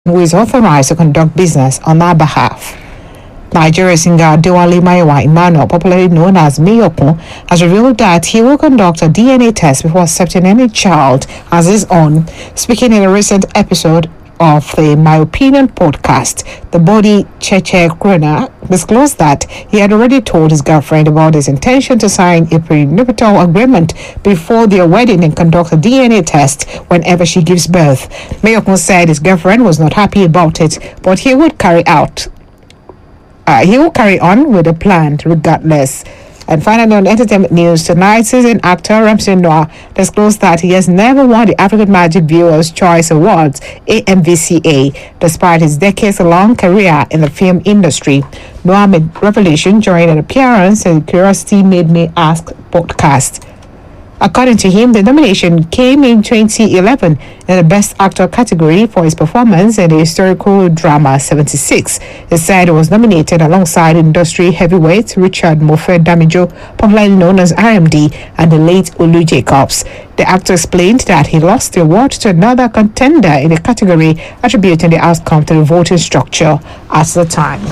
who is authorized to conduct business on our behalf. Nigeria singer Adewale Maiwa Emmanuel, popularly known as Mayokun, has revealed that he will conduct a DNA test before accepting any child as his own. Speaking in a recent episode of the My Opinion podcast, the body Cheche Krona disclosed that he had already told his girlfriend about his intention to sign a prenuptial agreement before their wedding and conduct a DNA test whenever she gives birth. Mayokun said his girlfriend was not happy about it, but he will carry on with the plan regardless. And finally, on entertainment news tonight, seasoned actor Ramsey Noah disclosed that he has never won the African Magic Viewers' Choice Awards (AMVCA) despite his decades-long career in the film industry. Noah made revelation during an appearance in the Curiosity Made Me Ask podcast. According to him, the nomination came in 2011 in the Best Actor category for his performance in the historical drama 76. He said he was nominated alongside industry heavyweight Richard Mofe-Damijo, popularly known as RMD, and the late Olu Jacobs. The actor explained that he lost the award to another contender in the category, attributing the outcome to the voting structure at the time.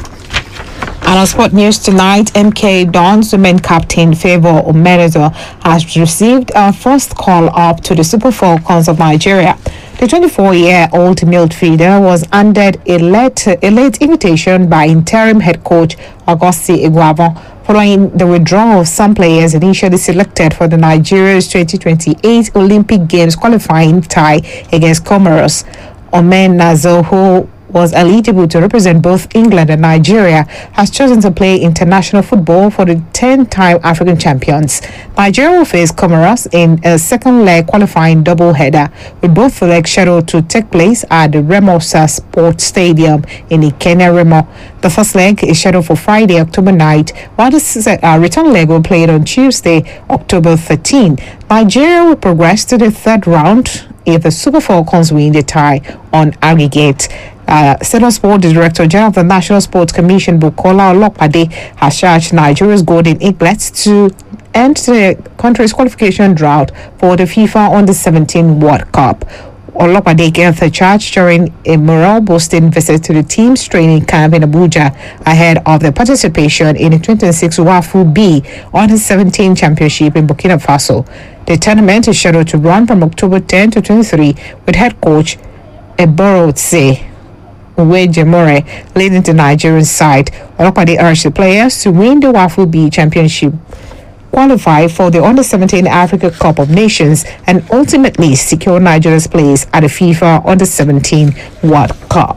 And on sport news tonight, MK Dons women captain Favour Omerezo has received a first call up to the Super Falcons of Nigeria. The 24-year-old midfielder was handed a late invitation by interim head coach Augusti Iguavon following the withdrawal of some players initially selected for the Nigeria's 2028 Olympic Games qualifying tie against Comoros. Omerezo, who was eligible to represent both England and Nigeria, has chosen to play international football for the 10-time African champions. Nigeria will face Comoros in a second leg qualifying double-header, with both legs scheduled to take place at the Remosa Sports Stadium in Ikenne Remo. The first leg is scheduled for Friday, October 9th, while the return leg will play on Tuesday, October 13. Nigeria will progress to the third round if the Super Falcons win the tie on aggregate. State of Sport, the Director General of the National Sports Commission, Bukola Olopade, has charged Nigeria's Golden Eaglets to end the country's qualification drought for the FIFA Under-17 World Cup. Olopade gave the charge during a morale-boosting visit to the team's training camp in Abuja ahead of the participation in the 2026 WAFU B Under-17 Championship in Burkina Faso. The tournament is scheduled to run from October 10 to 23 with head coach Eborotse Jemore leading the Nigerian side. Olopade urged the players to win the WAFU B Championship, qualify for the Under-17 Africa Cup of Nations, and ultimately secure Nigeria's place at the FIFA Under-17 World Cup.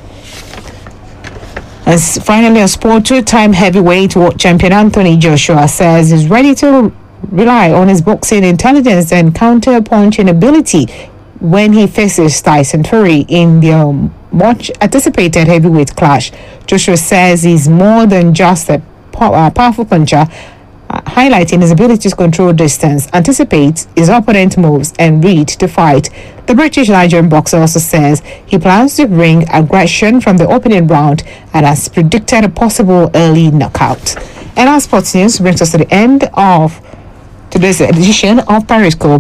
And finally, on sport, two-time heavyweight world champion Anthony Joshua says he's ready to rely on his boxing intelligence and counter-punching ability when he faces Tyson Fury in the much anticipated heavyweight clash. Joshua says he's more than just a powerful puncher, highlighting his ability to control distance, anticipate his opponent's moves, and read the fight. The British-Nigerian boxer also says he plans to bring aggression from the opening round and has predicted a possible early knockout. And our sports news brings us to the end of today's edition of Periscope.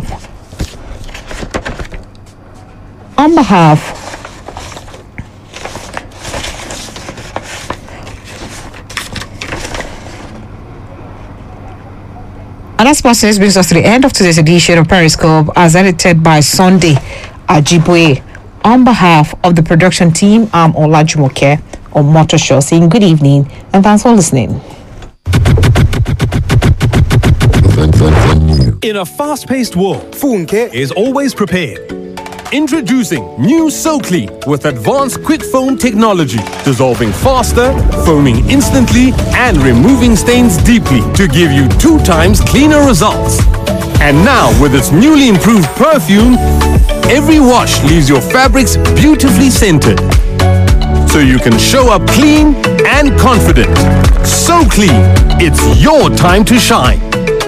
On behalf and as sports news brings us to the end of today's edition of Periscope, as edited by Sunday Ajibwe. On behalf of the production team, I'm Olajumoke on Motor Show, saying good evening and thanks for listening. In a fast-paced world, Funke is always prepared. Introducing new SoClean with advanced quick foam technology, dissolving faster, foaming instantly, and removing stains deeply to give you 2 times cleaner results. And now, with its newly improved perfume, every wash leaves your fabrics beautifully scented, so you can show up clean and confident. SoClean, it's your time to shine.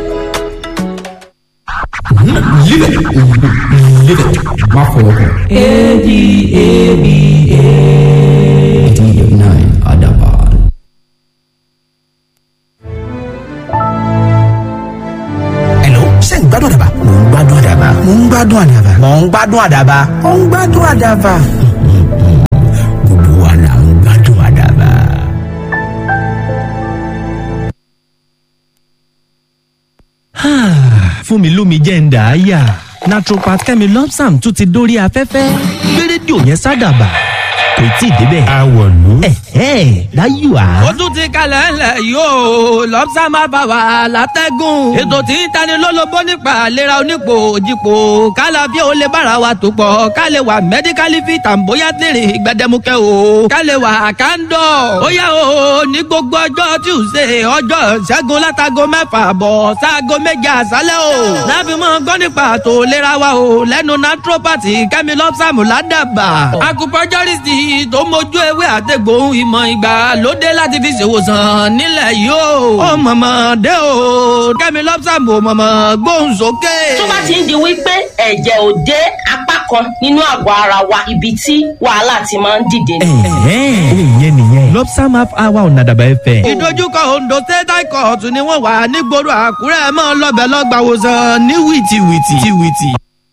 Live it. Buffalo. ADABA. 89 Adaban. Hello, ṣé ń gbádùn àdàbà? Mo ń gbádùn àdàbà. fún mi lómi jẹ́ ń dà á yà. Naturopath Kẹ́mi Lọ́psàm tún ti dórí afẹ́fẹ́. Gbé rédíò yẹn sádàbà. Kò tí ì débẹ̀. Àwọ̀lú. Láyò á. Ó tún ti kalẹ̀ ńlẹ̀ yóò Lọ́psàm máa bá wa látẹ́gùn. Ètò tí ń tani lólobó nípa àlera onípò òjìpò. Kálá bí ó lè bára wa tó pọ̀. Ká lè wà medically fit and bóyá tèrè gbẹdẹmukẹ́ o. Ká lè wà kándọ̀. Ó yá o ní gbogbo ọjọ́ Tuesday ọjọ́ Ṣẹ́gun látago 6 bọ̀ sáago 7 àṣálẹ́ o. Láfi mọ́ gbọ́ nípa àtò ìlera wa o lẹ́nu naturopath Kẹ́mi Lọ́psàm ládàbà. Acupuncturist tó mójú ewé àtẹ̀gbò ìmọ̀ ìgbàlódé láti fi ṣèwòsàn nílẹ̀ yìí o. Ó mọ̀mọ́ dé o Kẹ́mi Lọ́psàm ò mọ̀mọ́ gbóhùn sókè. Tó bá ti ń di wípé ẹ̀jẹ̀ ò dé apá kan nínú àgọ́ ara wa ibi tí wàhálà ti máa ń dìde. Ìyẹn nìyẹn. Lọ́psàm half hour on Àdàbà FM. Ìdojúkọ Ondo State High Court ni wọ́n wà nígboro Àkúrẹ́ mọ́ lọ́bẹ̀ lọ́gbàwòsàn ní wìtìwìtì.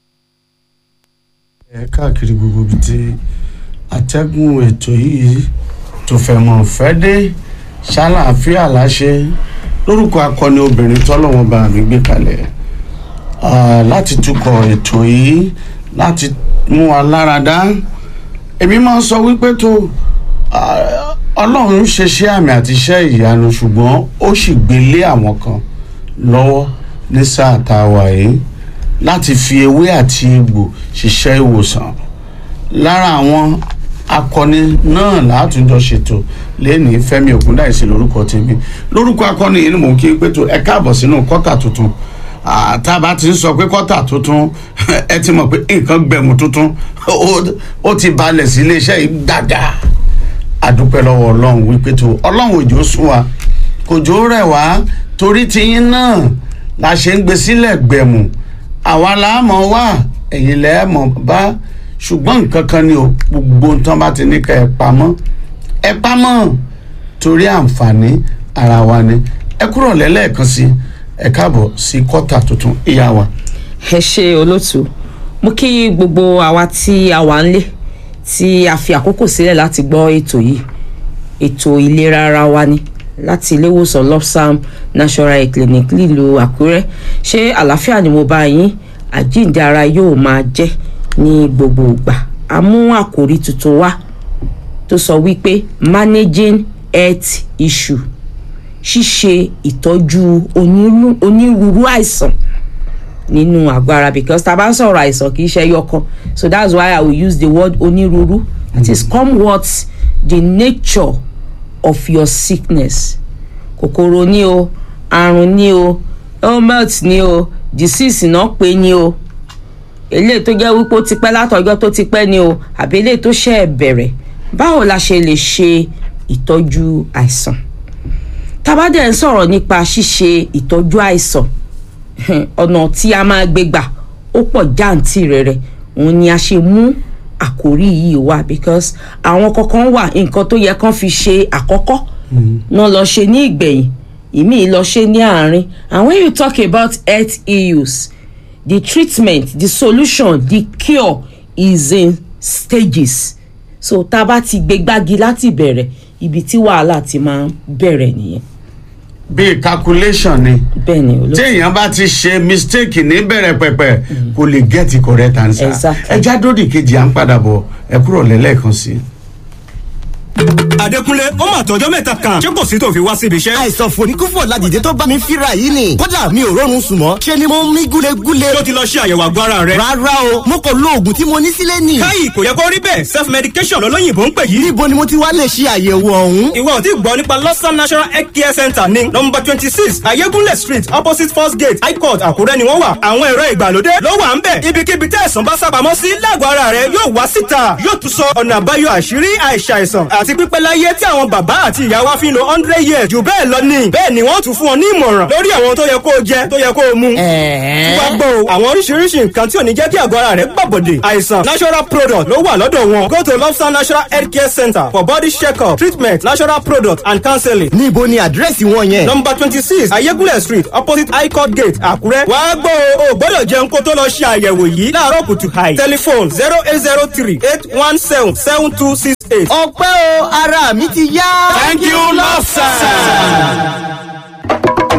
Káàkiri gbogbo ibi tí atẹ́gùn ètò yìí tó fẹ́ mọ̀ fẹ́ dé ṣàlàáfíà láṣẹ lórúkọ akọni obìnrin tọ́lọ́wọ́n bá mi gbé kalẹ̀ láti tukọ̀ ètò yìí láti mú wa láradá. Èmi máa ń sọ wípé tó Ọlọ́run ṣeṣẹ́ àmì àti iṣẹ́ ìyanu ṣùgbọ́n ó sì gbélé àwọn kan lọ́wọ́ ní sáà tá a wà yìí láti fi ewé àti egbò ṣiṣẹ́ ìwòsàn. Lára àwọn akọni náà látúnjọ ṣètò lẹ́ni Fẹ́mi Ògúndáìsí lórúkọ tèmi. Lórúkọ akọni yìí ni mò ń kí pé tó ẹ káàbọ̀ sínú kọ́tà tuntun. Tá a bá ti ń sọ pé kọ́tà tuntun ẹ ti mọ̀ pé nǹkan gbẹ̀mù tuntun ó ti balẹ̀ sí iléeṣẹ́ yìí gbàgà. Àdúpẹ́ lọ́wọ́ Ọlọ́run wípé tó Ọlọ́run òjò sún wa kò jò rẹ̀ wá torí tiyín náà la ṣe ń gbé sílẹ̀ gbẹ̀mù. Àwa la mọ̀ wá ẹ̀yin lẹ́ mọ̀ bá ṣùgbọ́n nǹkan kan ni o gbogbo nǹkan bá ti ní ká ẹ pamọ́ torí àǹfààní ara wa ni. Ẹ kúrò lẹ́lẹ́ẹ̀kan sí ẹ káàbọ̀ sí kọ́tà tuntun ìyá wa. Ẹ ṣe olóòtú mo kí gbogbo àwa tí a wà ńlé tí a fi àkókò sílẹ̀ láti gbọ́ ètò yìí. Ètò ìlera ara wa ni láti ilé ìwòsàn Lọ́psàm Natural Clinic nílùú Àkúrẹ́. Ṣé àlàáfíà ni mo bá yín? Àjíǹde ara yóò máa jẹ́ ní gbogbo ìgbà. A mú àkòrí tuntun wá tó sọ wípé managing health issue, ṣíṣe ìtọ́jú onírúurú àìsàn nínú àgọ́ ara, because tá a bá ń sọ̀rọ̀ àìsàn kì í ṣe ẹyọkan. So that's why I will use the word onírúurú. It is come what's the nature of your sickness. Kòkòrò ni o, àrùn ni o, ailment ni o, disease náà pé ni o. Eléyìí tó jẹ́ wípé ó ti pẹ́ látọjọ́ tó ti pẹ́ ni o, àbí eléyìí tó ṣe bẹ̀rẹ̀. Báwo la ṣe lè ṣe ìtọ́jú àìsàn? Tá bá dẹ̀ ń sọ̀rọ̀ nípa ṣíṣe ìtọ́jú àìsàn, ọ̀nà tí a máa gbé gbà ó pọ̀ jàǹtìrẹrẹ. Òun ni a ṣe mú àkòrí yìí wá, because àwọn kankan wà nǹkan tó yẹ kán fi ṣe àkọ́kọ́ náà lọ ṣe ní ìgbẹ̀yìn, ìmíì lọ ṣe ní àárín. And when you talk about health issues, the treatment, the solution, the cure is in stages. So tá a bá ti gbé gbági láti bẹ̀rẹ̀, ibi tí wàhálà ti máa ń bẹ̀rẹ̀ nìyẹn. Bí calculation ni. Bẹ́ẹ̀ni olóòtú. Téèyàn bá ti ṣe mistake ní bẹ̀rẹ̀ pẹ̀pẹ̀ kò lè get the correct answer. Exactly. Ẹ já dódì kejì à ń padà bọ̀ ẹ kúrò lẹ́lẹ́ẹ̀kan sí. Adékúnlé ó mà tọjọ́ mẹ́ta kan ṣé kò sí tó fi wá síbi iṣẹ́. àìsàn fòníkúfò ládìde tó bá mi fíra yìí ni kódà mi ò rọrùn sùn mọ́ ṣe ni mo ń mí gúlegúle. tó ti lọ ṣe àyẹ̀wò àgọ́ ara rẹ. rárá o mo kò lo oògùn tí mo ní sílé ni. káyì kò yẹ kó rí bẹ́ẹ̀ self medication lọ́lọ́yìnbó ń pè yìí. níbo ni mo ti wá lè ṣe àyẹ̀wò ọ̀hún. ìwọ ò tí gbọ́ nípa Lọ́psàm National Health Care Center ní nọ́mbà 26 Ayégúnlẹ̀ Street opposite First Gate High Court Àkúrẹ́ ni wọ́n wà. àwọn ẹ̀rọ ìgbàlódé ló wà ń bẹ̀. ibikíbi tí àìsàn bá sábàámọ́ sí lágọ̀ọ́ ara rẹ yóò wá síta yóò tún sọ ọ̀nà àbáyọ àṣírí àìsàìsàn àti pípẹ́ láyé tí àwọn bàbá àti ìyá wa fi ń lo 100 years jù bẹ́ẹ̀ lọ ní. bẹ́ẹ̀ ni wọ́n tún fún ọ ní ìmọ̀ràn lórí àwọn tó yẹ kó o jẹ tó yẹ kó o mu. tí wàá gbọ́ o àwọn oríṣiríṣi nǹkan tí ò ní jẹ́ kí àgọ́ ara rẹ gbàbọ̀dè. àìsàn natural product ló wà lọ́dọ̀ wọn. go to Lọ́psàm National Health Care Center for body check-up treatment natural product and counseling. níbo ni àdírẹ́sì wọn yẹn. number 26 Ayégúnlẹ̀ Street opposite High Court Gate Àkúrẹ́. wàá gbọ́ o gbọ́dọ̀ jẹun kó tó lọ ṣe àyẹ̀wò yìí láàárọ̀ kùtù hàì. telephone 0803 817 7268. ọpẹ́ o ara mi ti yá. Thank you, Lọ́psàm.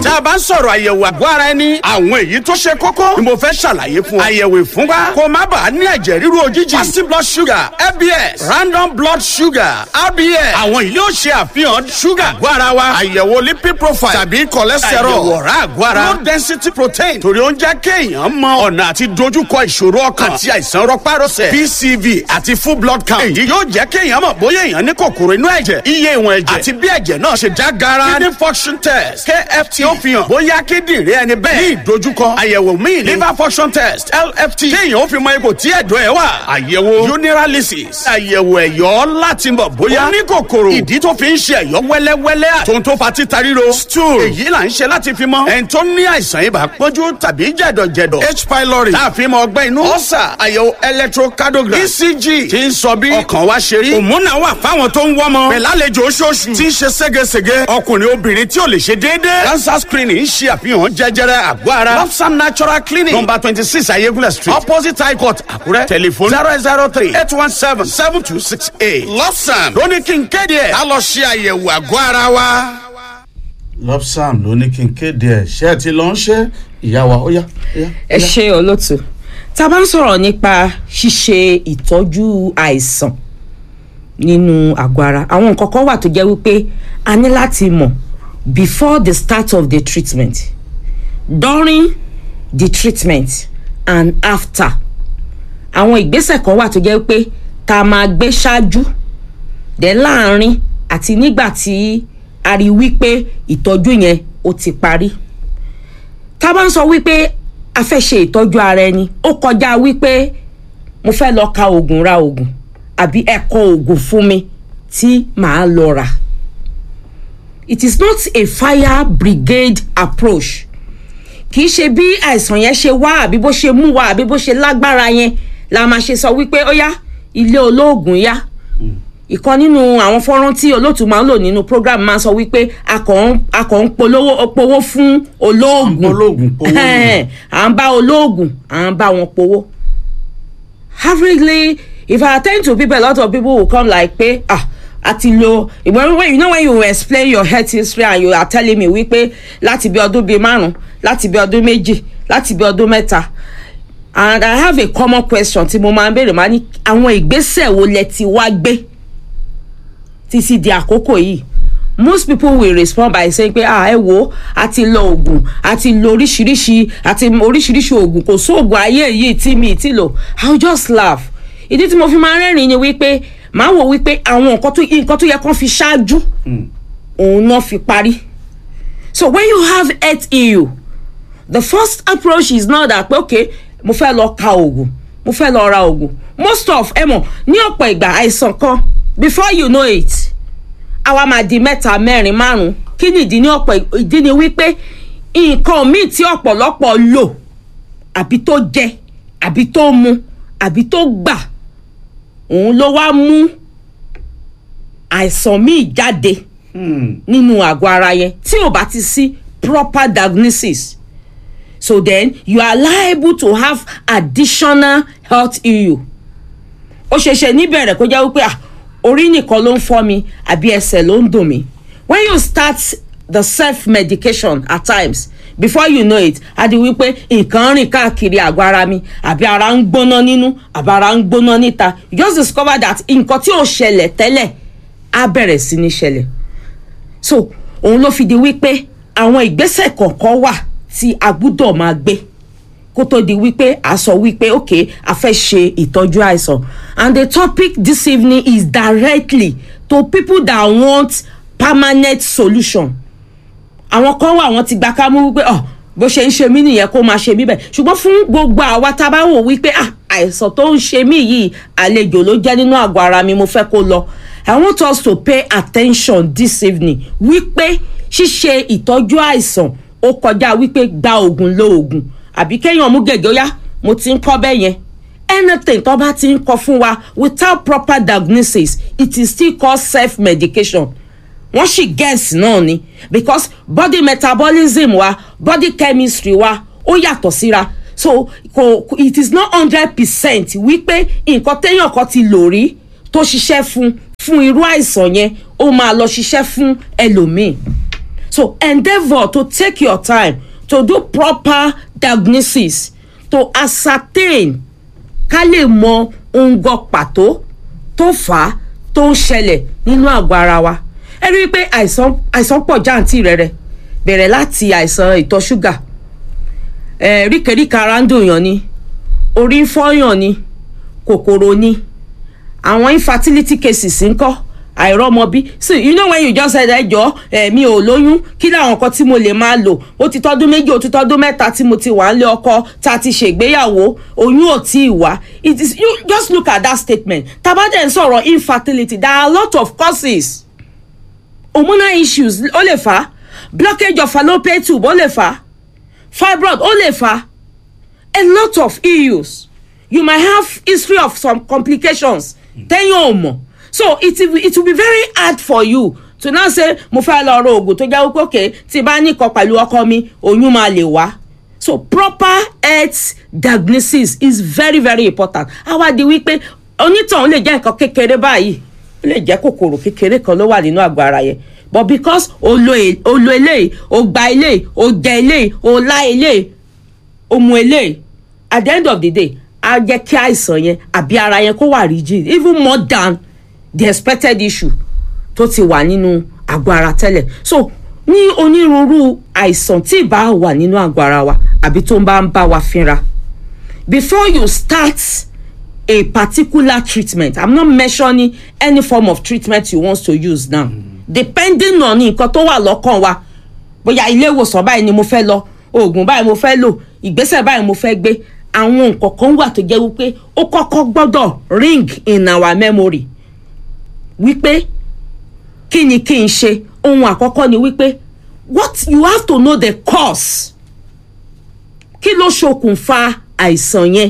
tá a bá ń sọ̀rọ̀ àyẹ̀wò àgọ́ ara ẹni àwọn èyí tó ṣe kókó ni mo fẹ́ ṣàlàyé fún ọ. àyẹ̀wò ìfúnpá kó má bàa ní ẹ̀jẹ̀ ríru òjijì. fasting blood sugar fbs random blood sugar rbs àwọn yìí yóò ṣe àfihàn sugar àgọ́ ara wa. àyẹ̀wò lipid profile tàbí cholesterol. àyẹ̀wò ọ̀rá àgọ́ ara. low density protein torí ó ń jẹ́ kéèyàn mọ ọ̀nà àti dojúkọ ìṣòro ọkàn àti àìsàn rọpárọsẹ̀. pcv àti full blood count. èyí yóò jẹ́ kéèyàn mọ̀ bóyá èèyàn ní kòkòrò inú ẹ̀jẹ̀ iye ìwọ̀n ẹ̀jẹ̀ àti bí ẹ̀jẹ̀ náà ṣe já gara. kidney function test kft ó fi hàn bóyá kíndìnrín ẹni bẹ́ẹ̀ ní ìdojúkọ. àyẹ̀wò míì liver function test lft kéèyàn ó fi mọ ipò tí ẹ̀dọ̀ ẹ̀ wà. àyẹ̀wò urinalysis àyẹ̀wò ẹ̀yọ́ láti mọ̀ bóyá ó ní kòkòrò ìdí tó fi ń ṣe ẹ̀yọ́ wẹ́lẹ́wẹ́lẹ́ àtòun tó fa títa ríro. stool èyí là ń ṣe láti fi mọ ẹni tó ní àìsàn ibà pọ́njú tàbí jẹ̀dọ̀jẹ̀dọ̀. h pylori tá a fi mọ ọgbẹ́ inú. ọ̀sà àyẹ̀wò electrocardiogram ecg ti ń sọ bí ọkàn wa ṣe rí. òmùnà wà fáwọn tó ń wọ́mọ. pẹ̀lú àlejò oṣooṣù tí ń ṣe ségesège. ọkùnrin obìnrin tí ò lè ṣe déédéé. cancer screening ń ṣe àfihàn jẹjẹrẹ àgọ́ ara. lopsam natural clinic number 26 ayégúnlẹ̀ street opposite high court àkúrẹ́. telephone 003-817-7268. lopsam lóní kí n kéde ẹ̀. a lọ ṣe àyẹ̀wò àgọ́ ara wa. lopsam lóní kí n kéde ẹ̀ ṣé ẹ ti lọ ń ṣe ìyá wa ó yá. ẹ ṣe olóòtú tá a bá ń sọ̀rọ̀ nípa ṣíṣe ìtọ́jú àìsàn nínú àgọ́ ara àwọn nǹkan kan wà tó jẹ́ wípé a ní láti mọ̀ before the start of the treatment during the treatment and after. àwọn ìgbésẹ̀ kan wà tó jẹ́ wípé tá a máa gbé ṣáájú dẹ̀ láàrin àti nígbà tí a rí wípé ìtọ́jú yẹn ó ti parí. tá a bá ń sọ wípé a fẹ́ ṣe ìtọ́jú ara ẹni ó kọjá wípé mo fẹ́ lọ ka oògùn ra oògùn àbí ẹ kọ oògùn fún mi tí màá lọ rà. It is not a fire brigade approach. kì í ṣe bí àìsàn yẹn ṣe wá àbí bó ṣe mú wá àbí bó ṣe lágbára yẹn la máa ṣe sọ wípé ó yá ilé olóògùn yá. ìkan nínú àwọn fọ́nrán tí olóòtú máa ń lò nínú program máa ń sọ wípé a kàn ń powó fún olóògùn à ń bá olóògùn à ń bá wọn powó. averagely if I attend to people a lot of people will come like pé àti lo when you explain your health history and you are telling me wípé láti bí ọdún bíi 5 láti bí ọdún 2 láti bí ọdún 3 and I have a common question tí mo máa ń béèrè máa ní àwọn ìgbésẹ̀ wo lẹ ti wá gbé títí di àkókò yìí. Most people will respond by saying pé ẹ wo àti lo oògùn àti lo oríṣiríṣi oògùn kò sóògùn ayé yìí tí mi ti lò. I will just laugh. ìdí tí mo fi máa rẹ́rìn-ín ni wípé máa wò wípé àwọn nǹkan tó yẹ kán fi ṣáájú òun náà fi parí. So when you have health issue the first approach is not that pé okay mo fẹ́ lọ ka oògùn mo fẹ́ lọ ra oògùn. Most of ní ọ̀pọ̀ ìgbà àìsàn kan before you know it àwa máa di 3, 4, 5 kí ni ìdí ní ọ̀pọ̀ ìdí ni wípé nǹkan míì tí ọ̀pọ̀lọpọ̀ lò àbí tó jẹ àbí tó mu àbí tó gbà òun ló wá mú àìsàn míì jáde nínú àgọ́ ara yẹn tí ò bá ti sí proper diagnosis. So then you are liable to have additional health issue. ó ṣeéṣe níbẹ̀rẹ̀ kó jẹ́ wípé orí nìkan ló ń fọ́ mi àbí ẹsẹ̀ ló ń dùn mí. When you start the self medication at times before you know it a di wípé nǹkan rìn káàkiri àgọ́ ara mi àbí ara ń gbóná nínú àbí ara ń gbóná níta. You just discover that nǹkan tí ò ṣẹlẹ̀ tẹ́lẹ̀ á bẹ̀rẹ̀ sí ní ṣẹlẹ̀. So òun ló fi di wípé àwọn ìgbésẹ̀ kọ̀ọ̀kan wà tí a gbúdọ̀ máa gbé kó tó di wípé a sọ wípé okay a fẹ́ ṣe ìtọ́jú àìsàn. And the topic this evening is directly to people that want permanent solution. àwọn kan wà wọ́n ti gbà ká mú wípé bó ṣe ń ṣe mí nìyẹn kó máa ṣe mí bẹ́ẹ̀ ṣùgbọ́n fún gbogbo àwa tá a bá wò wípé àìsàn tó ń ṣe mí yìí àlejò ló jẹ́ nínú àgọ́ ara mi mo fẹ́ kó lọ. I want us to pay attention this evening wípé ṣíṣe ìtọ́jú àìsàn ó kọjá wípé gba oògùn lo oògùn àbí kéèyàn mú gègé ó yá mo ti ń kọ́ bẹ́ẹ̀ yẹn. Anything tó bá ti ń kọ fún wa without proper diagnosis it is still called self medication. wọ́n sì guess náà ni because body metabolism wa body chemistry wa ó yàtọ̀ síra. So it is not 100% wípé nǹkan téèyàn kan ti lò rí tó ṣiṣẹ́ fún irú àìsàn yẹn ó máa lọ ṣiṣẹ́ fún ẹlòmíì. So endeavour to take your time to do proper diagnosis to ascertain ká lè mọ ohun gan pàtó tó fà á tó ń ṣẹlẹ̀ nínú àgọ́ ara wa. Ẹ rí i pé àìsàn pọ̀ jáǹtì rẹ̀ bẹ̀rẹ̀ láti àìsàn ìtọ̀ ṣúgà, ríkèríkà ara ń dùn yàn ni, orí ń fọ́yàn ni, kòkòrò ni, àwọn infertility cases ńkọ́, àìrọ́mọbí. So you know when you just said ẹjọ́ mi ò lóyún, kí làwọn nǹkan tí mo lè máa lò, ó ti tọ́dún méjì ó ti tọ́dún mẹ́ta tí mo ti wà nílé ọkọ tá a ti ṣègbéyàwó, oyún ò tí ì wá. It is, you just look at that statement. Tabade ń sọ̀rọ̀ infertility, there are a lot of causes. Hormonal issues ó lè fà á, blockage of fallopian tube ó lè fà á, fibroid ó lè fà á, a lot of issues. You might have history of some complications tẹ́yìn ò mọ̀. So it will be very hard for you to now say mo fẹ́ lọ rọ oògùn tó jẹ́ wípé okay tí bá ní kan pẹ̀lú ọkọ mi oyún máa lè wá. So proper health diagnosis is very very important. Àwa di wípé onítàn lè jẹ́ nǹkan kékeré báyìí, ó lè jẹ́ kòkòrò kékeré kan ló wà nínú àgọ́ ara yẹn, but because o lo eléyìí, o gba eléyìí, o jẹ eléyìí, o lá eléyìí, o mu eléyìí, at the end of the day á jẹ́ kí àìsàn yẹn àbí ara yẹn kó wà rigid even more than the expected issue tó ti wà nínú àgọ́ ara tẹ́lẹ̀. So ní onírúurú àìsàn tí ìbá wà nínú àgọ́ ara wa àbí tó ń bá wa fínra, before you start a particular treatment, I'm not mentioning any form of treatment you want to use now, depending on nǹkan tó wà lọ́kàn wa, bóyá ilé ìwòsàn báyìí ni mo fẹ́ lọ, oògùn báyìí mo fẹ́ lò, ìgbésẹ̀ báyìí mo fẹ́ gbé, àwọn nǹkan kan wà tó jẹ́ wípé ó kọ́kọ́ gbọ́dọ̀ ring in our memory wípé kí ni kí n ṣe. Ohun àkọ́kọ́ ni wípé what you have to know the cause, kí ló ṣokùnfà àìsàn yẹn.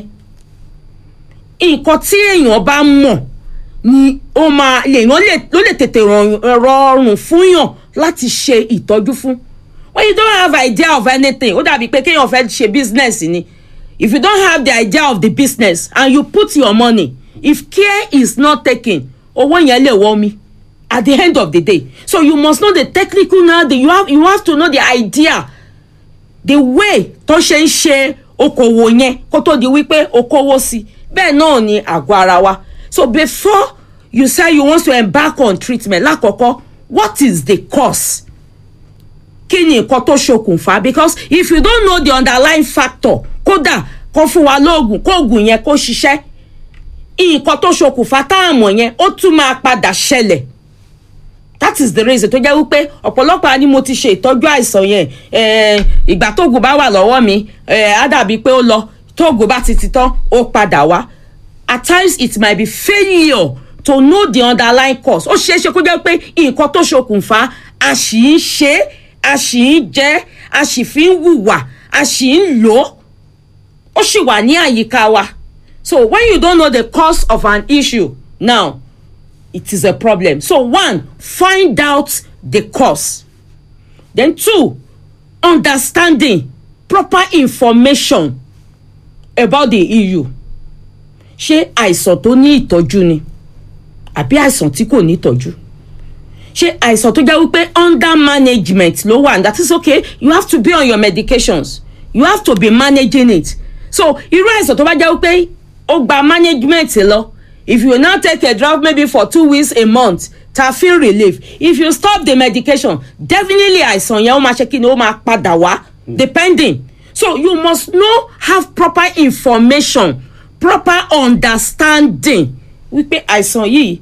Nǹkan tí èèyàn bá mọ̀ ni ó máa lèèyàn ló lè tètè rọrùn fúnyàn láti ṣe ìtọ́jú fún. When you don't have idea of anything, ó dàbí pé kéèyàn fẹ́ ṣe business ni. If you don't have the idea of the business and you put your money, if care is not taken, owó yẹn lè wọ́ mi at the end of the day. So you must know the technical now, you have to know the idea, the way tó ṣe ń ṣe okòwò yẹn kó tó di wípé okòwò sí. Bẹ́ẹ̀ náà ni àgọ́ ara wa. So before you say you want to embark on treatment, lákọ̀ọ́kọ́, what is the cause? Kí ni nǹkan tó ṣokùnfà? Because if you don't know the underlying factor, kódà kó fún wa lóògùn kóògùn yẹn kó ṣiṣẹ́, nǹkan tó ṣokùnfà táàmù yẹn ó tún máa padà ṣẹlẹ̀. That is the reason tó jẹ́ wípé ọ̀pọ̀lọpọ̀ ni mo ti ṣe ìtọ́jú àìsàn yẹn, ìgbà tóògùn bá wà lọ́wọ́ mi á dàbí pé ó lọ, tóògùn bá ti tán ó padà wá. At times it might be failure to know the underlying cause. Ó ṣeéṣe kó jẹ́ pé nǹkan tó ṣokùnfà a sì ń ṣe, a sì ń jẹ, a sì fi ń hùwà, a sì ń lò ó sì wà ní àyíká wa. So when you don't know the cause of an issue, now it is a problem. So one, find out the cause. Then two, understanding, proper information about the issue. Ṣé àìsàn tó ní ìtọ́jú ni àbí àìsàn tí kò ní ìtọ́jú? Ṣé àìsàn tó jẹ́ wípé under management ló wà, and that is okay, you have to be on your medications, you have to be managing it. So irú àìsàn tó bá jẹ́ wípé ó gba management lọ, if you now take a drug maybe for 2 weeks, a month, ta feel relief, if you stop the medication, definitely àìsàn yẹn ó máa ṣe kí ni, ó máa padà wá, depending. So you must have proper information, proper understanding wípé àìsàn yìí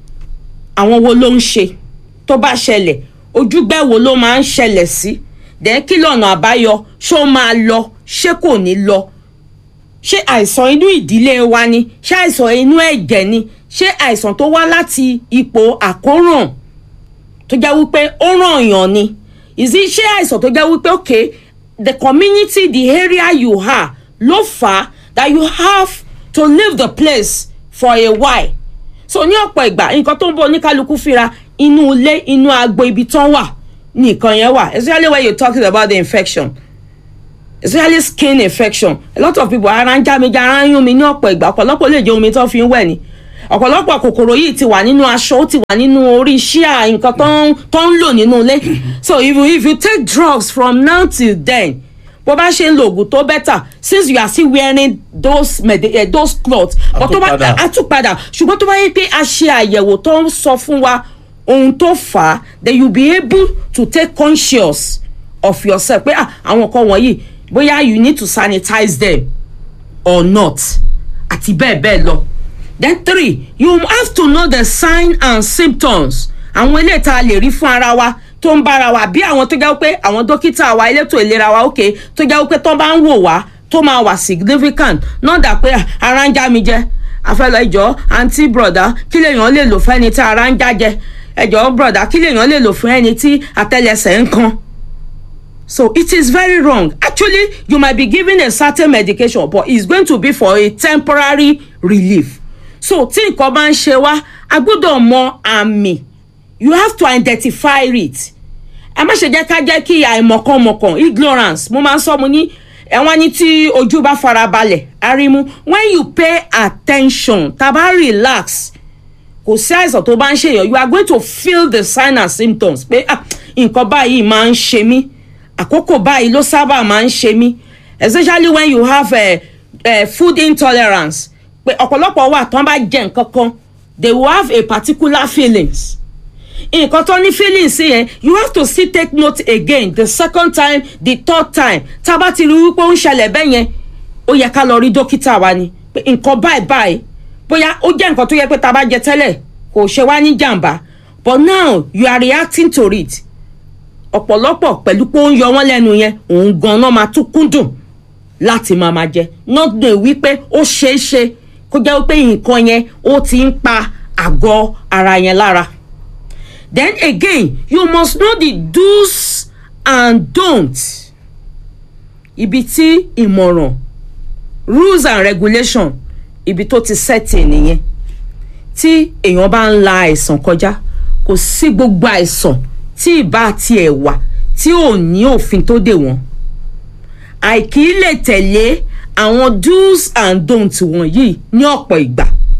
àwọn wo ló ń ṣe, tó bá ṣẹlẹ̀ ojúgbẹ́ wo ló máa ń ṣẹlẹ̀ sí, then kí lọ́nà àbáyọ, ṣó máa lọ ṣé kò ní lọ, ṣé àìsàn inú ìdílé wa ni, ṣé àìsàn inú ẹ̀jẹ̀ ni, ṣé àìsàn tó wá láti ipò àkóràn tó jẹ́ wípé ó ràn yàn ni, ṣé àìsàn tó jẹ́ wípé okay the community, the area you are ló fà á that you have to leave the place for a while. So ní ọ̀pọ̀ ìgbà nǹkan tó ń bọ̀ oníkálukú fira inú ilé, inú agbo ibi tán wà nìkan yẹn wà, especially when you're talking about the infection, especially skin infection. A lot of people ara ń já mi, ara ń yún mi ní ọ̀pọ̀ ìgbà, ọ̀pọ̀lọpọ̀ lè jẹ́ omi tó fi ń wẹ̀ ni. ọ̀pọ̀lọpọ̀ kòkòrò yìí ti wà nínú aṣọ ó ti wà nínú orí ṣíà nǹkan tó ń lò nínú ilé so if you take drugs from now till then bó bá ṣe ń lo oògùn tó better since you are still wearing those clothes but tó bá àtúpadà ṣùgbọ́n tó bá yẹ pé a ṣe àyẹ̀wò tó ń sọ fún wa ohun tó fà á then you be able to take conscious of yourself pé àwọn kan wọ̀nyí bóyá you need to sanitize them or not àti bẹ́ẹ̀ bẹ́ẹ̀ lọ. Then 3 you have to know the sign and symptoms àwọn eléyìí tá a lè rí fún ara wa tó ń bára wa bí àwọn tó jẹ́ pé àwọn dókítà wa elétò ìlera wa okay tó jẹ́ pé tó bá ń wò wá tó máa wà significant náà dà pé ara ń já mi jẹ àfẹ́lọ́ ìjọ àǹtí brother kí lèèyàn lè lò fún ẹni tí ara ń já jẹ ẹjọ́ brother kí lèèyàn lè lò fún ẹni tí àtẹ́lẹsẹ̀ ń kan. So it is very wrong. Actually, you might be given a certain medication, but it's going to be for a temporary relief. So tí nǹkan bá ń ṣe wá, a gbọ́dọ̀ mọ àmì. You have to identify it. Ẹ má ṣe jẹ́ ká jẹ́ kí àìmọ̀kànmọ̀kàn ignorance. Mo máa ń sọ mo ní ẹ̀wọ̀n ní tí ojú bá farabalẹ̀ arimu. When you pay attention, tá bá relax, kò sí àìsàn tó bá ń ṣe yàn, you are going to feel the signs and symptoms. Pé nǹkan báyìí máa ń ṣe mí. Àkókò báyìí ló sábà máa ń ṣe mí especially when you have food intolerance pé ọ̀pọ̀lọpọ̀ wà tán bá jẹ nǹkan kan they will have a particular feelings nǹkan tó ní feelings yẹn you have to still take note again the second time the third time tá a bá ti rí wípé ó ń ṣẹlẹ̀ bẹ́ẹ̀ yẹn ó yẹ ká lọ rí dókítà wa ni pé nǹkan báyìí bóyá ó jẹ́ nǹkan tó yẹ pé tá a bá jẹ tẹ́lẹ̀ kò ṣe wá ní jàǹbá but now you are reacting to it ọ̀pọ̀lọpọ̀ pẹ̀lú pé ó ń yọ wọ́n lẹ́nu yẹn òun gan-an máa tún kúndùn láti máa jẹ nọ́ọ̀dún wípé ó ṣeé ṣe kó jẹ́ pé nǹkan yẹn ó ti ń pa àgọ́ ara yẹn lára. Then again you must know the do's and don'ts ibi tí ìmọ̀ràn rules and regulation ibi tó ti setting nìyẹn tí èèyàn bá ń la àìsàn kọjá kò sí gbogbo àìsàn tí ìbá tiẹ̀ wà tí ò ní òfin tó dè wọ́n àìkí lè tẹ̀lé àwọn do's and don'ts wọ̀nyí ní ọ̀pọ̀ ìgbà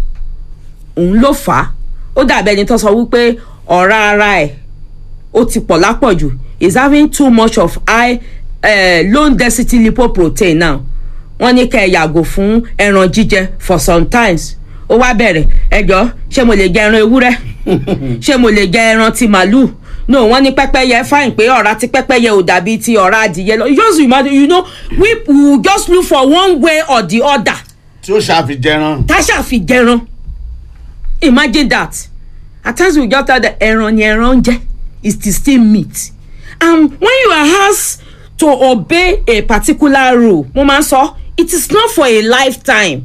òun ló fà á ó dàbí ẹni tó sọ wípé ọ̀rá ara ẹ̀ ó ti pọ̀ lápọ̀jù is having too much of high low density lipoprotein now wọ́n ní kẹ́ ẹ yàgò fún ẹran jíjẹ for sometimes ó wá bẹ̀rẹ̀ ẹjọ́ ṣé mo lè jẹ ẹran ewúrẹ́ ṣé mo lè jẹ ẹran ti màlúù no wọ́n ní pẹ́pẹ́yẹ fine pé ọ̀rá ti pẹ́pẹ́yẹ ò dàbí ti ọ̀rá adìyẹ lọ just imagine you know we will just look for one way or the other. tí ó ṣàfijẹran. tá ṣàfijẹran imagine that at times we just tell the ẹran ni ẹran jẹ is still meat and when you are asked to obey a particular rule mo máa ń sọ it is not for a lifetime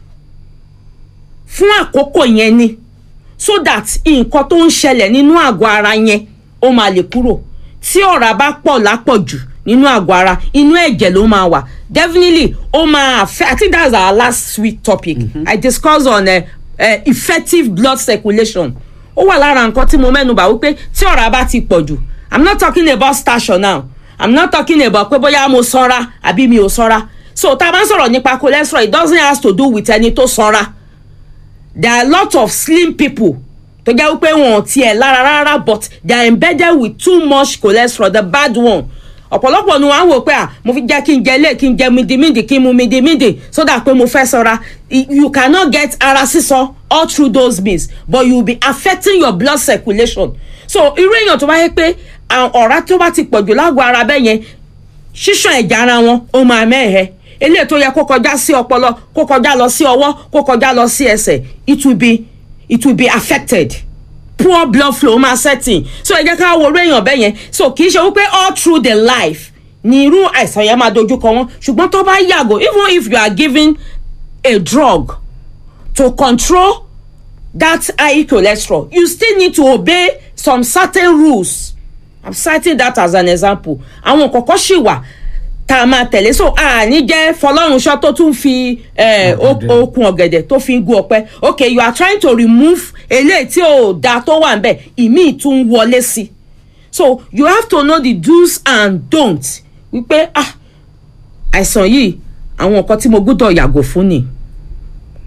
fún àkókò yẹn ni so that nǹkan tó ń ṣẹlẹ̀ nínú àgọ́ ara yẹn ó máa lè kúrò tí ọ̀rá bá pọ̀ lápọ̀jù nínú àgọ́ ara inú ẹ̀jẹ̀ ló máa wà definitely ó máa affect I think that's our last sweet topic I discussed on effective blood circulation ó wà lára nǹkan tí mo mẹ́nu bà wípé tí ọ̀rá bá ti pọ̀jù I'm not talking about station now I'm not talking about pé bóyá mo sanra àbí mi ò sanra so tá a bá ń sọ̀rọ̀ nípa cholesterol it doesn't have to do with ẹni tó sanra there are a lot of slim people tó jẹ́ wípé wọn ò tiẹ̀ lára rárá but they are embedded with too much cholesterol the bad one ọ̀pọ̀lọpọ̀ ni wọ́n á wò pé mo fi jẹ́ kí n jẹ ilé kí n jẹ mídìmídì kí n mu mídìmídì so that pé mo fẹ́ sanra you cannot get ara sísọ all through those means but you will be affecting your blood circulation so irú èèyàn tó bá yẹ pé ọ̀rá tó bá ti pọ̀jù lágọ̀ọ́ ara bẹ́ẹ̀ yẹn ṣíṣàn ẹ̀jẹ̀ ara wọn ó máa mẹ́ẹ̀ẹ́ eléyìí tó yẹ kó kọjá sí ọpọlọ kó kọjá lọ sí ọwọ́ kó kọjá lọ sí ẹsẹ̀ it will be affected poor blood flow máa setting so ẹ jẹ́ ká wo orí èèyàn bẹ́ẹ̀ yẹn so kì í ṣe wípé all through the life ni irú àìsàn yẹn máa dojú kọ wọn ṣùgbọ́n tó bá yàgò even if you are given a drug to control that high cholesterol you still need to obey some certain rules I'm citing that as an example àwọn kọ̀ọ̀kan ṣì wà tá a máa tẹ̀lé so ní jẹ́ Fọlọ́runṣọ́ tó tún fi okùn ọ̀gẹ̀dẹ̀ tó fi ń gún ọ̀pẹ okay you are trying to remove eléyìí tí ò da tó wà níbẹ̀ ìmíì tún wọlé sí so you have to know the do's and don'ts wípé àìsàn yìí àwọn nǹkan tí mo gbọ́dọ̀ yàgò fún ni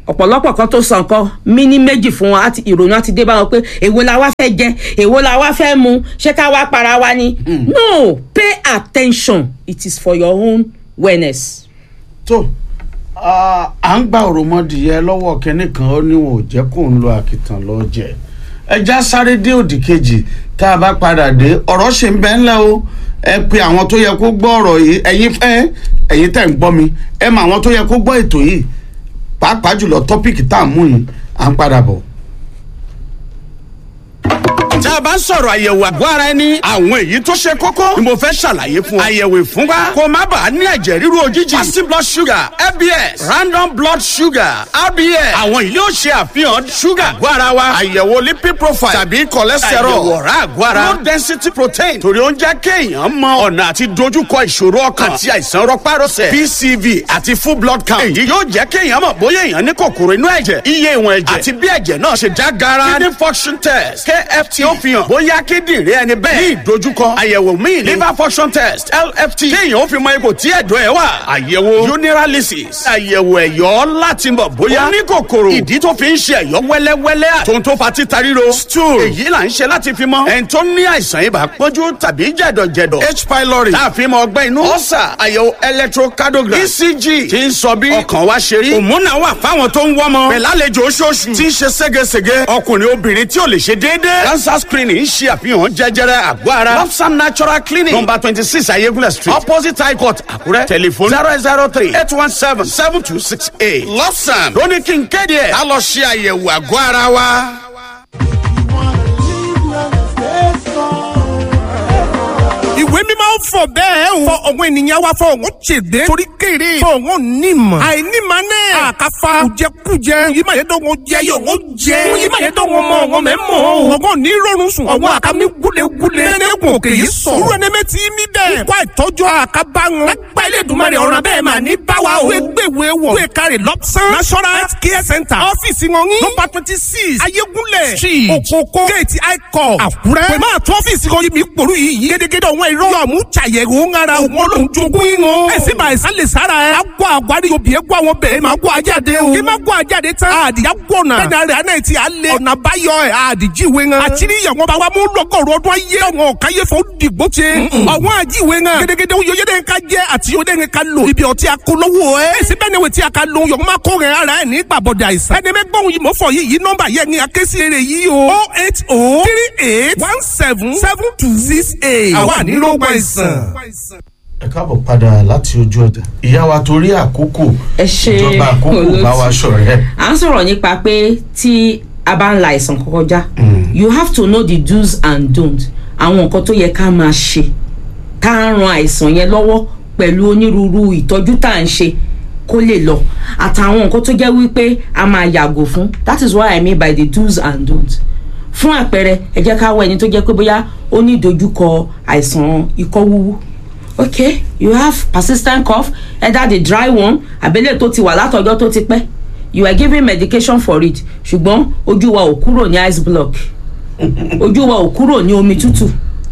ọ̀pọ̀lọpọ̀ kan tó sọ nǹkan mí méjì fún wọn àti ìrònú àti dé bá wọn pé èwo la wá fẹ́ jẹ èwo la wá fẹ́ mu ṣé ká wá para wa ni. No, pay attention, it is for your own wellness. tó à ń gba òròmọdìyẹ lọ́wọ́ kẹ́nì kan ó níwọ̀n ò jẹ́ kó ń lo àkìtàn lọ jẹ ẹja sáré dé òdì kejì tá a bá padà dé ọ̀rọ̀ ṣe ń bẹ́ ńlẹ̀ o ẹ pe àwọn tó yẹ kó gbọ́ ọ̀rọ̀ yìí ẹ̀yin tẹ̀ ń gbọ́ mi ẹ mọ àwọn tó yẹ kó gbọ́ ètò yìí pàápàá jùlọ tọ́pìkì tá à ń mú yìí à ń padà bọ̀. tá a bá ń sọ̀rọ̀ àyẹ̀wò àgọ́ ara ẹni àwọn èyí tó ṣe kókó ni mo fẹ́ ṣàlàyé fún ọ. àyẹ̀wò ìfúnpá kó má bàa ní ẹ̀jẹ̀ ríru òjijì. fasting blood sugar fbs random blood sugar rbs àwọn yìí yóò ṣe àfihàn sugar àgọ́ ara wa. àyẹ̀wò lipid profile tàbí cholesterol àyẹ̀wò ọ̀rá àgọ́ ara low density protein torí ó ń jẹ́ kéèyàn mọ ọ̀nà àti dojúkọ ìṣòro ọkàn àti àìsàn rọpárọsẹ̀ pcv àti full blood count. èyí yóò jẹ́ kéèyàn mọ̀ bóyá èèyàn ní kòkòrò inú ẹ̀jẹ̀ iye ìwọ̀n ẹ̀jẹ̀ àti bí ẹ̀jẹ̀ náà ṣe já gara. kidney function test kft ó fi hàn bóyá kíndìnrín ẹni bẹ́ẹ̀ ní ìdojúkọ. àyẹ̀wò míì ní liver function test lft kéèyàn ó fi mọ ipò tí ẹ̀dọ̀ ẹ̀ wà. àyẹ̀wò urinalysis àyẹ̀wò ẹ̀yọ́ láti mọ̀ bóyá ó ní kòkòrò ìdí tó fi ń ṣe ẹ̀yọ́ wẹ́lẹ́wẹ́lẹ́ àtòun tó fa títa ríro stool. èyí là ń ṣe láti fi mọ ẹni tó ní àìsàn ibà pọ́njú tàbí jẹ̀dọ̀jẹ̀dọ̀ h pylori láàfin mọ ọgbẹ́ inú ọ̀sà àyẹ̀wò electrocardiogram ecg tí ń sọ bí ọkàn wa ṣe rí. òmùnà wà fáwọn tó ń wọ́mọ pẹ̀lú àlejò oṣooṣù tí ń ṣe ségesège ọkùnrin obìnrin tí ò lè ṣe déédéé. cancer screening ń ṣe àfihàn jẹjẹrẹ àgọ́ ara. lopsam natural clinic number 26 ayégúnlẹ̀ street opposite high court àkúrẹ́ telephone 003-817-7268. lopsam lóní kí n kéde ẹ̀ á lọ ṣe àyẹ̀wò àgọ́ ara wa. ìwé mímọ́ fọ̀ bẹ́ẹ̀ o. fọ ọ̀gbọ́n ènìyàn wa fọ ọ̀gbọ́n ṣègbè. torí kéré fọ ọ̀gbọ́n nímọ̀. àìnímọ̀ náà àkàfà kùjẹkùjẹ. yìí máa yẹ dọ́gbọ́n jẹ yóò wọ́n jẹ. yìí máa yẹ dọ́gbọ́n mọ ọ̀gbọ́n mẹ́ mọ́. ọ̀gbọ́n ní rọrùn sùn. ọ̀gbọ́n àkàmí gúlegúle. nẹ́nẹ́kùn òkè yìí sọ. irú ẹni mẹ́tì mí bẹ́ẹ̀. ikú àìtọ́jú àkàbá wọn. lágbá ilé ìdùnmọ̀rẹ̀ ọ̀ràn bẹ́ẹ̀ máa ní báwa o. gbẹ̀wé wọ̀. gbé kárẹ̀ lopsam national health care center. ọ́fíìsì wọn ní. number 26 ayégúnlẹ̀ street òkòkò gate icon àkúrẹ́. pẹ̀lú àtọ́ ọ́fíìsì kan yìí mi pòrú yìí. gédégédé ọ̀wọ́n irọ́ yọ̀mú ṣàyẹ̀wò ńlára òun olóńjogún yín o. ẹ sì bá ẹ̀sán lè sára ẹ̀. àgọ́ àgbárí obì ẹ̀ gbọ́ àwọn bẹ̀rẹ̀ máa gbọ́ ajáde o. kí máa gbọ́ ajáde tán. àdìyá gbọ̀nà. bẹ́ẹ̀ni rẹ̀ àná ti alẹ́. ọ̀nà báyọ̀ ẹ̀ àdìjíwe ńlá. àtìrí ìyàwó bá wa mú lọ́gọ̀rọ̀ ọdún ayé ọ̀wọ̀n káyé fún dìgbò ṣe. ọ̀wọ́n àjíwe ńlá. gédégédé oyè ká jẹ́ àti oyè ká lò. ibi ọtí akólówó ẹ̀. èsì bẹ́ẹ̀ ni wò tí a ka lo yọ̀ọ́ máa kó rẹ̀ ara ẹ̀ ní gbàbọ̀dẹ̀ àìsàn. ẹni mẹ́gbọ́n yìí mọ̀ fọ yìí nọ́mbà yẹn ni akéésì eré yìí o. 08038177268. àwa ní lóògùn àìsàn. ẹ káàbọ̀ padà láti ojú ọjà ìyá wa torí àkókò ìjọba àkókò bá wa ṣọ̀rẹ́. à ń sọ̀rọ̀ nípa pé tí a bá ń la àìsàn kọjá you have to know the do's and don'ts àwọn nǹkan tó yẹ ká máa ṣe ká ran àìsàn yẹn lọ́wọ́ pẹ̀lú onírúurú ìtọ́jú tá à ń ṣe kó lè lọ àtàwọn nǹkan tó jẹ́ wípé a máa yàgò fún. That is what I mean by the do's and don'ts. fún àpẹẹrẹ ẹ jẹ́ ká wọ ẹni tó jẹ́ pé bóyá ó ní ìdojúkọ àìsàn ikọ́ wúwú. Okay, you have persistent cough, either the dry one àbẹ́lẹ̀ tó ti wà látọjọ́ tó ti pẹ́. You are giving medication for it ṣùgbọ́n ojú wa ò kúrò ní ice block ojú wa ò kúrò ní omi tútù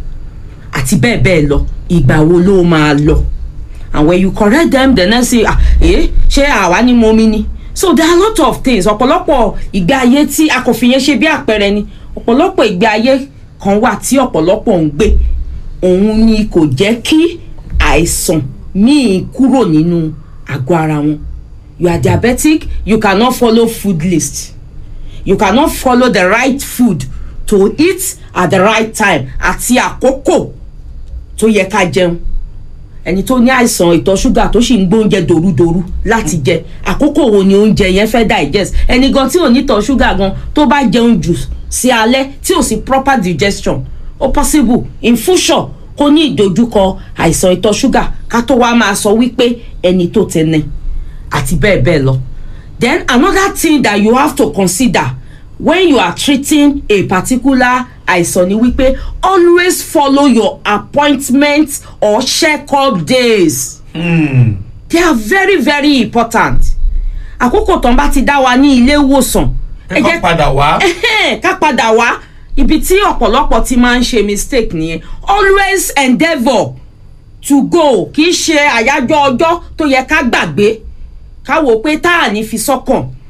àti bẹ́ẹ̀ bẹ́ẹ̀ lọ. ìgbà wo ló máa lọ? And when you correct them the next say ṣé àwa ni mo mi ni. So there are a lot of things. ọ̀pọ̀lọpọ̀ ìgbé ayé tí a kò fi yẹn ṣe bí àpẹẹrẹ ni. ọ̀pọ̀lọpọ̀ ìgbé ayé kan wà tí ọ̀pọ̀lọpọ̀ ń gbé òun ni kò jẹ́ kí àìsàn míì kúrò nínú àgọ́ ara wọn. You are diabetic, you cannot follow food list. You cannot follow the right food to eat at the right time àti àkókò tó yẹ ká jẹun. ẹni tó ní àìsàn ìtọ̀ ṣúgà tó sì ń gbóúnjẹ dòrúdòrú láti jẹ àkókò wo ni oúnjẹ yẹn fẹ́ digest. ẹni gan tí ò ní ìtọ̀ ṣúgà gan tó bá jẹun jù sí alẹ́ tí ò sí proper digestion ó possible in future kó ní ìdojúkọ àìsàn ìtọ̀ ṣúgà ká tó wá máa sọ wípé ẹni tó tẹnẹ àti bẹ́ẹ̀ bẹ́ẹ̀ lọ. Then another thing that you have to consider when you are treating a particular àìsàn ni wípé always follow your appointment or check-up days. They are very very important. àkókò tán bá ti dá wa ní ilé ìwòsàn ẹ ká padà wá. ká padà wá ibi tí ọ̀pọ̀lọpọ̀ ti máa ń ṣe mistake nìyẹn. Always endeavour to go kì í ṣe àyájọ́ ọjọ́ tó yẹ ká gbàgbé ká wò pé tá à ní fi sọ́kàn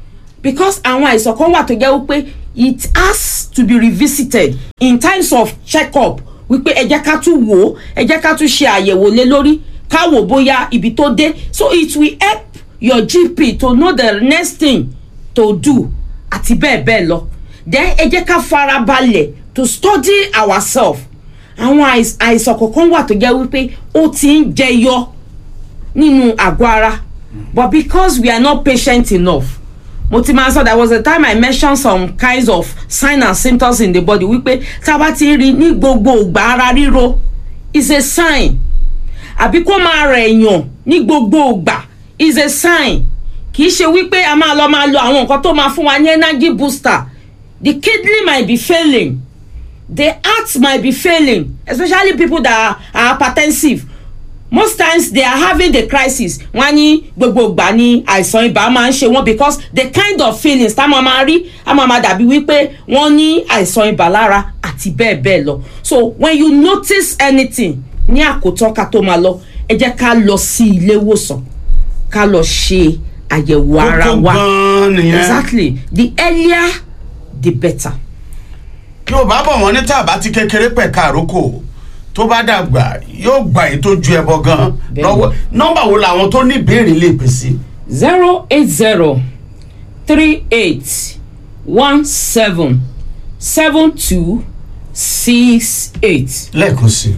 because àwọn àìsàn kan wà tó jẹ́ wípé it has to be revisited in times of check-up wípé ẹ jẹ́ ká tún wò ó, ẹ jẹ́ ká tún ṣe àyẹ̀wò lé lórí ká wò bóyá ibi tó dé, so it will help your GP to know the next thing to do àti bẹ́ẹ̀ bẹ́ẹ̀ lọ. Then ẹ jẹ́ ká farabalẹ̀ to study ourselves. Àwọn àìsàn kọ̀ọ̀kan wà tó jẹ́ wípé ó ti ń jẹyọ nínú àgọ́ ara, but because we are not patient enough, mo ti máa sọ there was a time I mentioned some kinds of signs and symptoms in the body wípé tá a bá ti rí ní gbogbo ìgbà ara ríro is a sign, àbí kó máa rẹ̀ èèyàn ní gbogbo ìgbà is a sign. Kì í ṣe wípé a máa lo àwọn nǹkan tó máa fún wa ní energy booster. The kidney might be failing, the heart might be failing, especially people that are hypertensive. Most times they are having the crisis. Wọ́n ní gbogbo ìgbà ní àìsàn ibà máa ń ṣe wọ́n because the kind of feelings tá máa rí á máa dàbí wípé wọ́n ní àìsàn ibà lára àti bẹ́ẹ̀ bẹ́ẹ̀ lọ. So when you notice anything ní àkótán ká tó máa lọ, ẹ jẹ́ ká lọ sí ilé ìwòsàn ká lọ ṣe àyẹ̀wò ara wa. Exactly, the earlier the better. yóò bá bọ̀ wọ́n ní tàbá ti kékeré pẹ̀ka àrókò tó bá dàgbà yóò gbà yín tó ju ẹbọ gan lọ́wọ́. nọ́mbà wo làwọn tó ní ìbéèrè lè pè sí. 08038177268. lẹ́ẹ̀kan sí.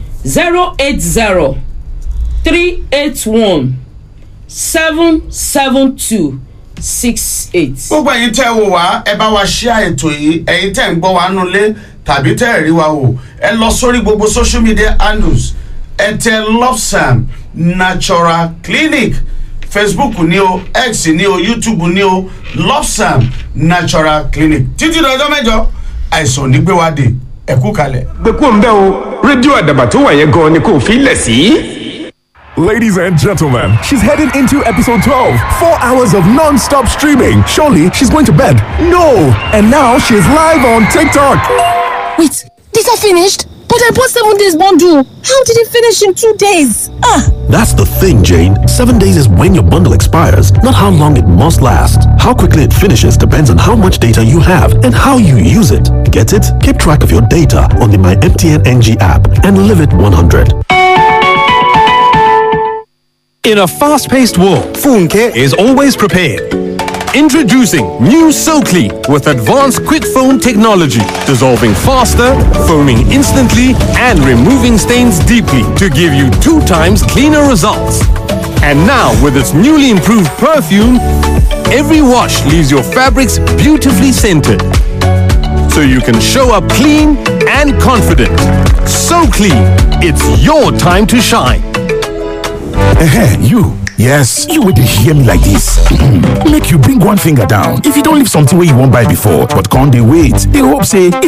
08038177268. gbogbo ẹ̀yin tẹ́ wò wá ẹ bá wa ṣíà ètò yìí, ẹ̀yin tẹ́ ń gbọ́ wa nulẹ̀ tàbí tẹ́ ẹ̀ rí wa wò ẹ lọ sórí gbogbo social media handles ẹ tẹ Lobsam Natural Clinic, Facebook ni o, X ni o, YouTube ni o, Lobsam Natural Clinic. títí dọjọ́ mẹ́jọ àìsàn ní gbé wa dé ẹ kú kalẹ̀. gbẹ̀kú ń bẹ́ o rédíò àdàbà tó wà yẹn gan ni kò fi lẹ̀ sí. Ladies and gentlemen, she's heading into episode 12. 4 hours of non-stop streaming. Surely she's going to bed. No! And now she's live on TikTok. Wait, these are finished? But I bought 7 days bundle. How did it finish in 2 days? That's the thing, Jane. 7 days is when your bundle expires, not how long it must last. How quickly it finishes depends on how much data you have and how you use it. Get it? Keep track of your data on the My MTN NG app and live it 100. In a fast-paced world, Funke is always prepared. Introducing new SoClean with advanced quick foam technology, dissolving faster, foaming instantly, and removing stains deeply to give you 2 times cleaner results. And now, with its newly improved perfume, every wash leaves your fabrics beautifully scented. So you can show up clean and confident. So clean, it's your time to shine. You. Yes, you would hear me like this. Make you bring one finger down. If you don't leave something where you won't buy before, but can't they wait? They hope say